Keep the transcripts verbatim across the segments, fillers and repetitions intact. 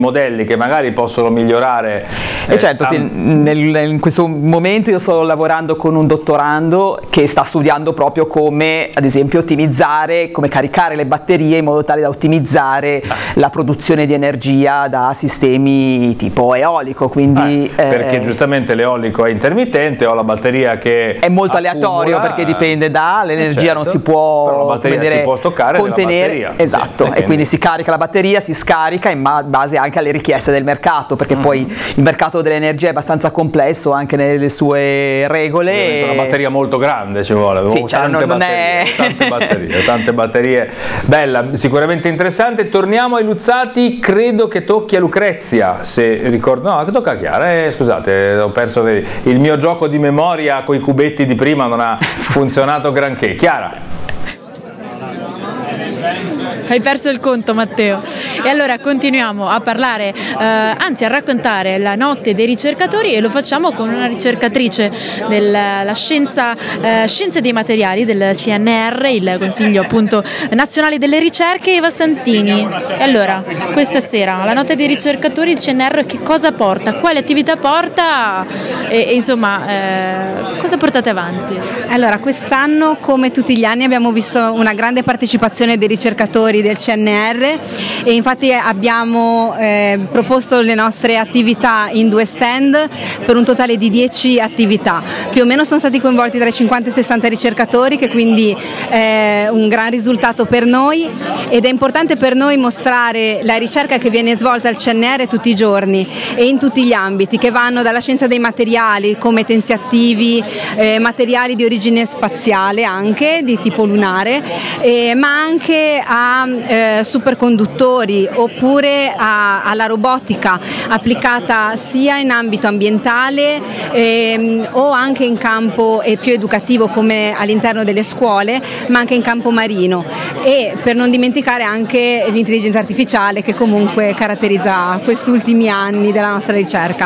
modelli che magari possono migliorare. E eh, certo, sì, nel, in questo momento io sto lavorando con un dottorando che sta studiando proprio come, ad esempio, ottimizzare, come caricare le batterie in modo tale da ottimizzare ah. la produzione di energia da sistemi tipo eolico, quindi ah, perché eh, giustamente l'eolico è intermittente, o la batteria che è molto accumula, aleatorio perché dipende da l'energia, certo, non si può, però la batteria dire, si può stoccare contenere, nella batteria, esatto, sì, e quindi si carica la batteria, si scarica in base anche alle richieste del mercato, perché mm. poi il mercato dell'energia è abbastanza complesso anche nelle sue regole. Ovviamente una batteria molto grande ci vuole, sì, cioè tante, non batterie, è... tante batterie, tante batterie, bella, sicuramente interessante. Torniamo ai Luzzati, credo che tocchi a Lucrezia, se ricordo, no, che tocca a Chiara, eh, scusate, ho perso il mio gioco di memoria con i cubetti di prima, non ha funzionato granché. Chiara. Hai perso il conto, Matteo. E allora continuiamo a parlare, eh, anzi a raccontare la notte dei ricercatori, e lo facciamo con una ricercatrice della scienza, eh, scienze dei materiali del C N R, il Consiglio appunto nazionale delle ricerche, Eva Santini. E allora, questa sera, la notte dei ricercatori, il C N R che cosa porta? Quale attività porta? E, e insomma, eh, cosa portate avanti? Allora, quest'anno, come tutti gli anni, abbiamo visto una grande partecipazione dei ricercatori del C N R, e infatti abbiamo eh, proposto le nostre attività in due stand per un totale di dieci attività. Più o meno sono stati coinvolti tra i cinquanta e i sessanta ricercatori, che quindi è un gran risultato per noi, ed è importante per noi mostrare la ricerca che viene svolta al C N R tutti i giorni e in tutti gli ambiti, che vanno dalla scienza dei materiali come tensiattivi, eh, materiali di origine spaziale anche di tipo lunare, eh, ma anche a eh, superconduttori, oppure a, alla robotica applicata sia in ambito ambientale ehm, o anche in campo eh, più educativo come all'interno delle scuole, ma anche in campo marino, e per non dimenticare anche l'intelligenza artificiale, che comunque caratterizza questi ultimi anni della nostra ricerca.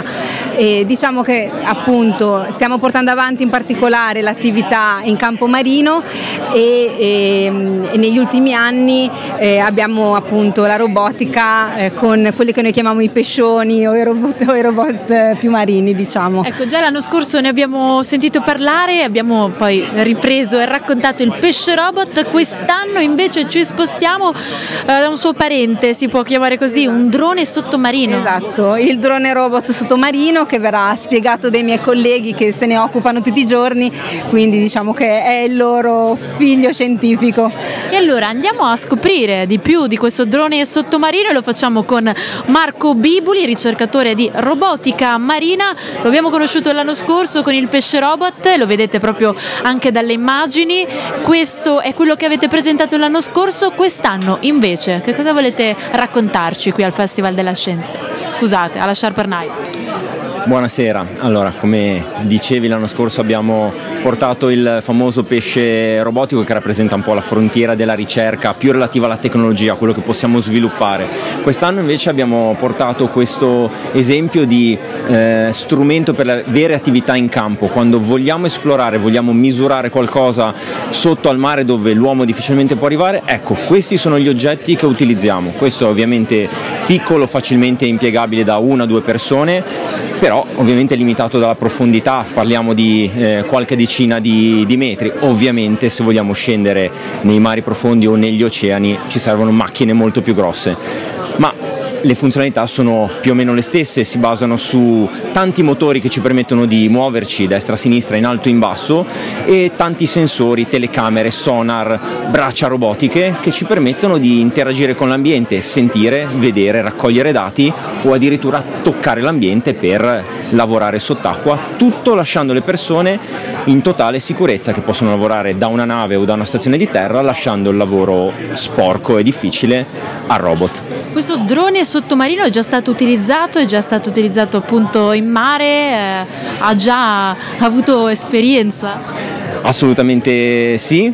E diciamo che appunto stiamo portando avanti in particolare l'attività in campo marino, e, e, e negli ultimi anni eh, abbiamo appunto la robotica eh, con quelli che noi chiamiamo i pescioni o i robot, o i robot più marini, diciamo. Ecco, già l'anno scorso ne abbiamo sentito parlare, abbiamo poi ripreso e raccontato il pesce robot. Quest'anno invece ci spostiamo eh, da un suo parente, si può chiamare così, un drone sottomarino. Esatto, il drone robot sottomarino, che verrà spiegato dai miei colleghi che se ne occupano tutti i giorni, quindi diciamo che è il loro figlio scientifico. E allora andiamo a scoprire di più di questo drone sottomarino, e lo facciamo con Marco Bibuli, ricercatore di robotica marina. Lo abbiamo conosciuto l'anno scorso con il pesce robot, lo vedete proprio anche dalle immagini. Questo è quello che avete presentato l'anno scorso. Quest'anno invece che cosa volete raccontarci qui al Festival della Scienza? Scusate, alla Sharper Night. Buonasera, allora come dicevi l'anno scorso abbiamo portato il famoso pesce robotico, che rappresenta un po' la frontiera della ricerca più relativa alla tecnologia, quello che possiamo sviluppare. Quest'anno invece abbiamo portato questo esempio di eh, strumento per le vere attività in campo, quando vogliamo esplorare, vogliamo misurare qualcosa sotto al mare dove l'uomo difficilmente può arrivare. Ecco, questi sono gli oggetti che utilizziamo. Questo è ovviamente piccolo, facilmente impiegabile da una o due persone, però ovviamente limitato dalla profondità, parliamo di eh, qualche decina di, di metri. Ovviamente se vogliamo scendere nei mari profondi o negli oceani ci servono macchine molto più grosse, ma le funzionalità sono più o meno le stesse, si basano su tanti motori che ci permettono di muoverci destra a sinistra, in alto e in basso, e tanti sensori, telecamere, sonar, braccia robotiche che ci permettono di interagire con l'ambiente, sentire, vedere, raccogliere dati o addirittura toccare l'ambiente per lavorare sott'acqua, tutto lasciando le persone in totale sicurezza, che possono lavorare da una nave o da una stazione di terra, lasciando il lavoro sporco e difficile al robot. Questo drone sottomarino è già stato utilizzato, è già stato utilizzato appunto in mare, eh, ha già avuto esperienza? Assolutamente sì,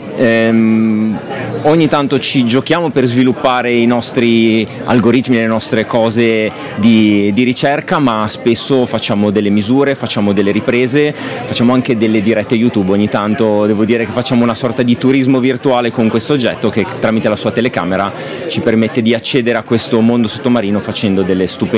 ehm, ogni tanto ci giochiamo per sviluppare i nostri algoritmi, le nostre cose di, di ricerca, ma spesso facciamo delle misure, facciamo delle riprese, facciamo anche delle dirette YouTube. Ogni tanto devo dire che facciamo una sorta di turismo virtuale con questo oggetto, che tramite la sua telecamera ci permette di accedere a questo mondo sottomarino facendo delle stupende